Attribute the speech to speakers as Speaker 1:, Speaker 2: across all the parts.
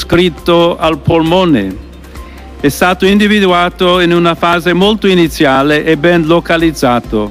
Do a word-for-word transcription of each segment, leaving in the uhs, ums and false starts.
Speaker 1: circoscritto al polmone. È stato individuato in una fase molto iniziale e ben localizzato.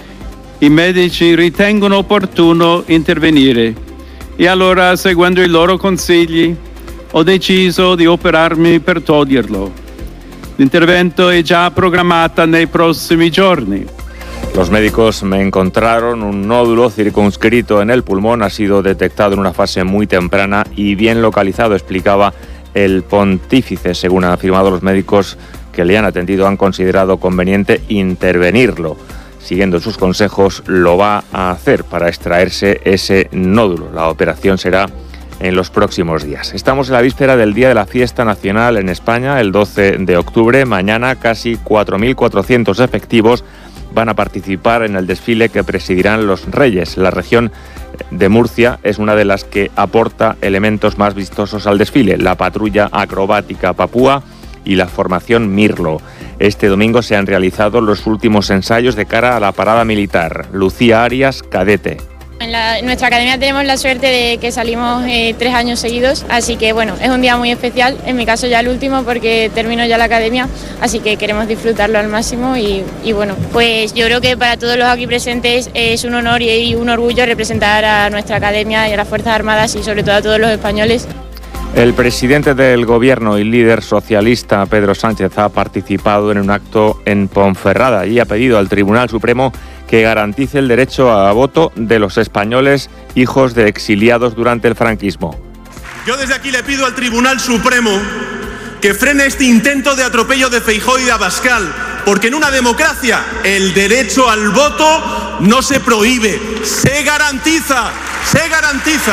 Speaker 1: I medici ritengono opportuno intervenire e allora, seguendo i loro consigli, ho deciso di operarmi per toglierlo. L'intervento è già programmato nei prossimi giorni.
Speaker 2: Los médicos me encontraron un nódulo circunscrito en el pulmón, ha sido detectado en una fase muy temprana y bien localizado, explicaba el pontífice. Según han afirmado los médicos que le han atendido, han considerado conveniente intervenirlo. Siguiendo sus consejos, lo va a hacer para extraerse ese nódulo. La operación será en los próximos días. Estamos en la víspera del Día de la Fiesta Nacional en España, el doce de octubre. Mañana casi cuatro mil cuatrocientos efectivos van a participar en el desfile que presidirán los Reyes. La región de Murcia es una de las que aporta elementos más vistosos al desfile: la patrulla acrobática Papúa y la formación Mirlo. Este domingo se han realizado los últimos ensayos de cara a la parada militar. Lucía Arias, cadete.
Speaker 3: En, la, en nuestra academia tenemos la suerte de que salimos eh, tres años seguidos, así que bueno, es un día muy especial, en mi caso ya el último porque termino ya la academia, así que queremos disfrutarlo al máximo y, y bueno, pues yo creo que para todos los aquí presentes es un honor y un orgullo representar a nuestra academia y a las Fuerzas Armadas y sobre todo a todos los españoles.
Speaker 2: El presidente del Gobierno y líder socialista, Pedro Sánchez, ha participado en un acto en Ponferrada y ha pedido al Tribunal Supremo que garantice el derecho a voto de los españoles hijos de exiliados durante el franquismo.
Speaker 4: Yo desde aquí le pido al Tribunal Supremo que frene este intento de atropello de Feijóo y de Abascal, porque en una democracia el derecho al voto no se prohíbe, se garantiza, se garantiza.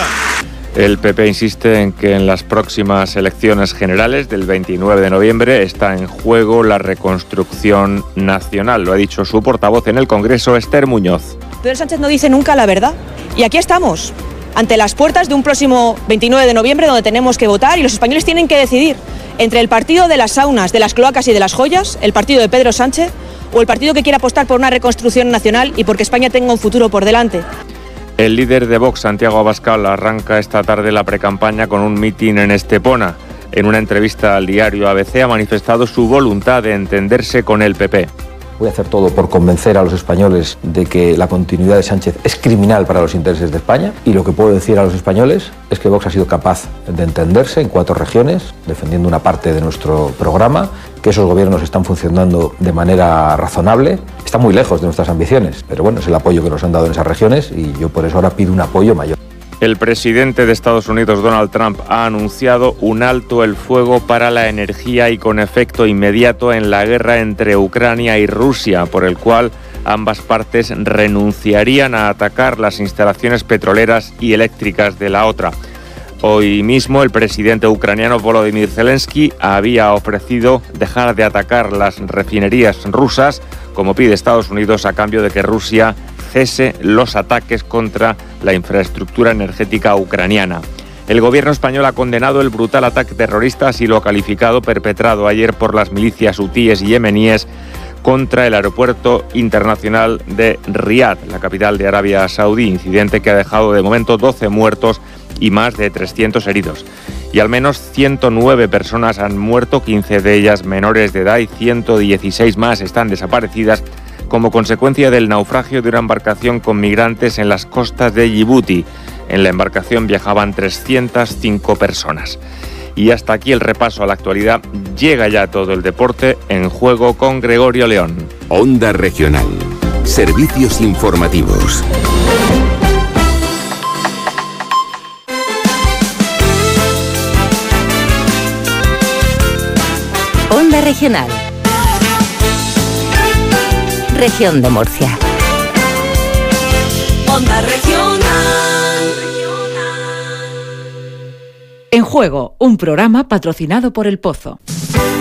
Speaker 2: El P P insiste en que en las próximas elecciones generales del veintinueve de noviembre está en juego la reconstrucción nacional. Lo ha dicho su portavoz en el Congreso, Esther Muñoz.
Speaker 5: Pedro Sánchez no dice nunca la verdad. Y aquí estamos, ante las puertas de un próximo veintinueve de noviembre donde tenemos que votar y los españoles tienen que decidir entre el partido de las saunas, de las cloacas y de las joyas, el partido de Pedro Sánchez, o el partido que quiere apostar por una reconstrucción nacional y porque España tenga un futuro por delante.
Speaker 2: El líder de Vox, Santiago Abascal, arranca esta tarde la precampaña con un mitin en Estepona. En una entrevista al diario A B C ha manifestado su voluntad de entenderse con el P P.
Speaker 6: Voy a hacer todo por convencer a los españoles de que la continuidad de Sánchez es criminal para los intereses de España, y lo que puedo decir a los españoles es que Vox ha sido capaz de entenderse en cuatro regiones, defendiendo una parte de nuestro programa, que esos gobiernos están funcionando de manera razonable. Está muy lejos de nuestras ambiciones, pero bueno, es el apoyo que nos han dado en esas regiones y yo por eso ahora pido un apoyo mayor.
Speaker 2: El presidente de Estados Unidos, Donald Trump, ha anunciado un alto el fuego para la energía y con efecto inmediato en la guerra entre Ucrania y Rusia, por el cual ambas partes renunciarían a atacar las instalaciones petroleras y eléctricas de la otra. Hoy mismo el presidente ucraniano Volodymyr Zelensky había ofrecido dejar de atacar las refinerías rusas, como pide Estados Unidos, a cambio de que Rusia cese los ataques contra la infraestructura energética ucraniana. El gobierno español ha condenado el brutal ataque terrorista, así lo ha calificado, perpetrado ayer por las milicias hutíes y yemeníes contra el aeropuerto internacional de Riad, la capital de Arabia Saudí, incidente que ha dejado de momento doce muertos y más de trescientos heridos. Y al menos ciento nueve personas han muerto, quince de ellas menores de edad y ciento dieciséis más están desaparecidas como consecuencia del naufragio de una embarcación con migrantes en las costas de Yibuti. En la embarcación viajaban trescientas cinco personas. Y hasta aquí el repaso a la actualidad. Llega ya todo el deporte en Juego con Gregorio León.
Speaker 7: Onda Regional. Servicios informativos.
Speaker 8: Onda Regional. Región de Murcia.
Speaker 9: Onda Regional.
Speaker 10: En Juego, un programa patrocinado por El Pozo.